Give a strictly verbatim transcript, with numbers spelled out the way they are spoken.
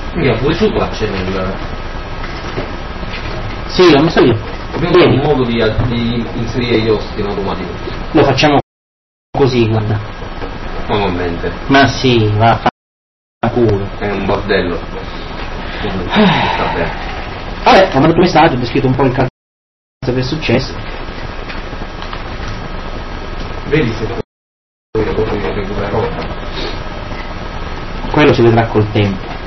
Io pure su c'è nel... Sì, l'ho messo io. Abbiamo un modo di, di inserire gli host in automatico. Lo facciamo così, guarda. Normalmente. Ma sì, va a fa culo. È un bordello. Sta bene. Vabbè, ho mandato un messaggio, ho descritto un po' il cazzo che è successo. Vedi se poi recupererò. Quello si vedrà col tempo.